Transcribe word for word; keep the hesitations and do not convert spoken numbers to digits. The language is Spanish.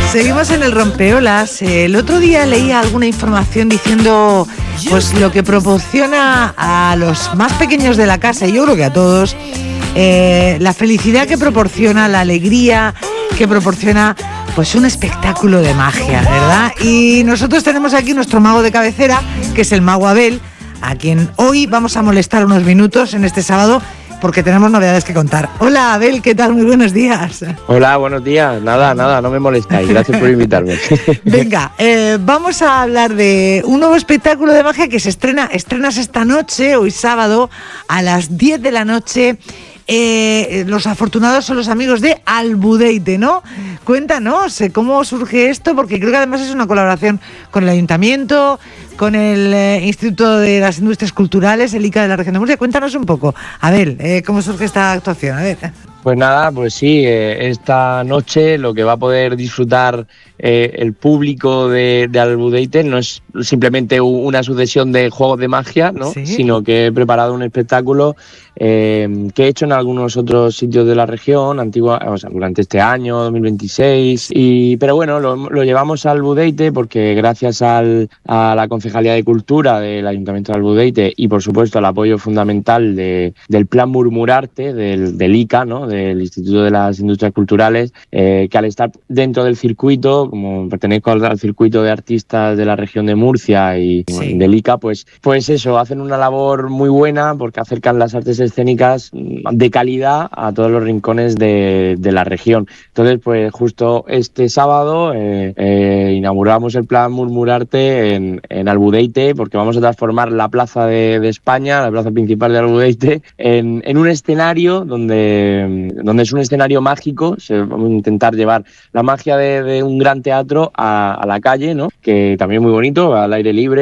Seguimos en el rompeolas. El otro día leía alguna información diciendo pues lo que proporciona a los más pequeños de la casa, y yo creo que a todos, eh, la felicidad que proporciona, la alegría que proporciona pues un espectáculo de magia, ¿verdad? Y nosotros tenemos aquí nuestro mago de cabecera, que es el mago Abel, a quien hoy vamos a molestar unos minutos en este sábado, porque tenemos novedades que contar. Hola Abel, ¿qué tal? Muy buenos días. Hola, buenos días. Nada, nada, no me molestáis. Gracias por invitarme. Venga, eh, vamos a hablar de un nuevo espectáculo de magia que se estrena, estrenas esta noche, hoy sábado, a las diez de la noche. Eh, los afortunados son los amigos de Albudeite, ¿no? Cuéntanos eh, cómo surge esto, porque creo que además es una colaboración con el Ayuntamiento, con el eh, Instituto de las Industrias Culturales, el I C A de la región de Murcia. Cuéntanos un poco, Abel, eh, cómo surge esta actuación. A ver. Pues nada, pues sí, eh, esta noche lo que va a poder disfrutar eh, el público de, de Albudeite no es simplemente una sucesión de juegos de magia, ¿no? ¿Sí? Sino que he preparado un espectáculo eh, que he hecho en algunos otros sitios de la región, antigua, o sea, durante este año, dos mil veintiséis, y, pero bueno, lo, lo llevamos a Albudeite porque gracias al, a la Concejalía de Cultura del Ayuntamiento de Albudeite y por supuesto al apoyo fundamental de, del Plan Murmurarte, del, del I C A, ¿no? del Instituto de las Industrias Culturales, eh, que al estar dentro del circuito, como pertenezco al, al circuito de artistas de la región de Murcia y sí. del I C A, pues, pues eso, hacen una labor muy buena porque acercan las artes escénicas de calidad a todos los rincones de, de la región. Entonces, pues justo este sábado eh, eh, inauguramos el Plan Murmurarte en, en Albudeite, porque vamos a transformar la plaza de, de España, la plaza principal de Albudeite, en, en un escenario donde, donde es un escenario mágico. Se, vamos a intentar llevar la magia de, de un gran teatro a, a la calle, ¿no? Que también es muy bonito, al aire libre.